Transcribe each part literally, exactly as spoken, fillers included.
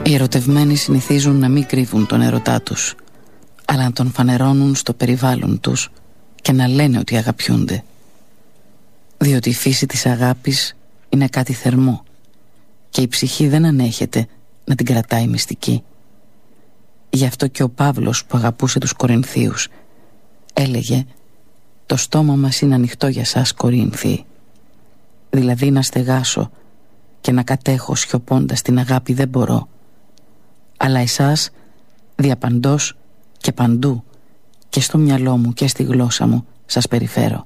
Οι ερωτευμένοι συνηθίζουν να μην κρύβουν τον ερωτά τους, αλλά να τον φανερώνουν στο περιβάλλον τους και να λένε ότι αγαπιούνται. Διότι η φύση της αγάπης είναι κάτι θερμό και η ψυχή δεν ανέχεται να την κρατάει μυστική. Γι' αυτό και ο Παύλος, που αγαπούσε τους Κορινθίους, έλεγε «Το στόμα μας είναι ανοιχτό για σας, Κορίνθιοι». Δηλαδή να στεγάσω και να κατέχω σιωπώντας την αγάπη δεν μπορώ, αλλά εσάς διαπαντός και παντού και στο μυαλό μου και στη γλώσσα μου σας περιφέρω.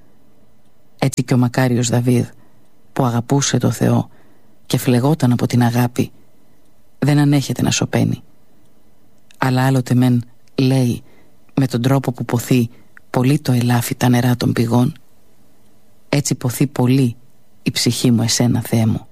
Έτσι και ο μακάριος Δαβίδ, που αγαπούσε το Θεό και φλεγόταν από την αγάπη, δεν ανέχεται να σωπαίνει, αλλά άλλοτε μεν λέει με τον τρόπο που ποθεί πολύ το ελάφι τα νερά των πηγών, έτσι ποθεί πολύ η ψυχή μου εσένα, Θεέ μου.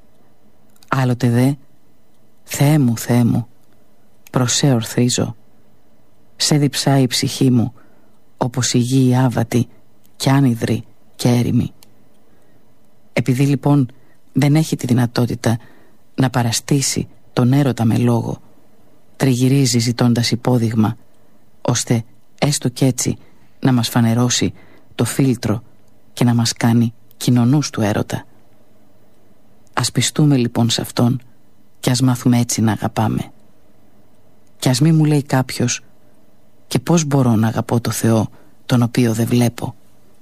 Άλλοτε δε, Θεέ μου, Θεέ μου, προς σε ορθρίζω, σε διψάει η ψυχή μου όπως η γη η άβατη και άνυδρη και έρημη. Επειδή λοιπόν δεν έχει τη δυνατότητα να παραστήσει τον έρωτα με λόγο, τριγυρίζει ζητώντας υπόδειγμα, ώστε έστω κι έτσι να μας φανερώσει το φίλτρο και να μας κάνει κοινωνούς του έρωτα. Ας πιστούμε λοιπόν σε Αυτόν και ας μάθουμε έτσι να αγαπάμε. Και ας μη μου λέει κάποιος «Και πώς μπορώ να αγαπώ το Θεό τον οποίο δεν βλέπω?»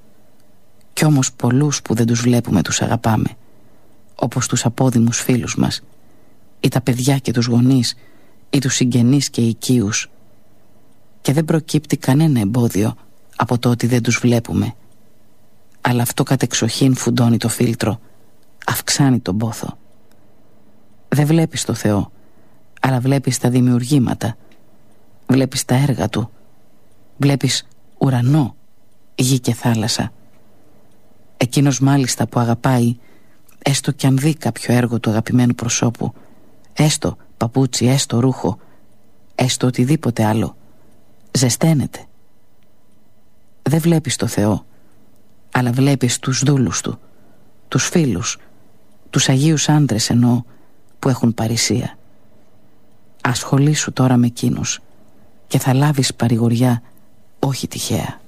Κι όμως πολλούς που δεν τους βλέπουμε τους αγαπάμε, όπως τους απόδημους φίλους μας, ή τα παιδιά και τους γονείς, ή τους συγγενείς και οικείους. Και δεν προκύπτει κανένα εμπόδιο από το ότι δεν τους βλέπουμε, αλλά αυτό κατεξοχήν φουντώνει το φίλτρο, αυξάνει τον πόθο. Δεν βλέπεις το Θεό, αλλά βλέπεις τα δημιουργήματα, βλέπεις τα έργα Του, βλέπεις ουρανό, γη και θάλασσα. Εκείνος μάλιστα που αγαπάει, έστω κι αν δει κάποιο έργο του αγαπημένου προσώπου, έστω παπούτσι, έστω ρούχο, έστω οτιδήποτε άλλο, ζεσταίνεται. Δεν βλέπεις το Θεό, αλλά βλέπεις τους δούλους Του, τους φίλους, τους Αγίους άντρες εννοώ, που έχουν παρησία. Ασχολήσου τώρα με εκείνους και θα λάβεις παρηγοριά όχι τυχαία.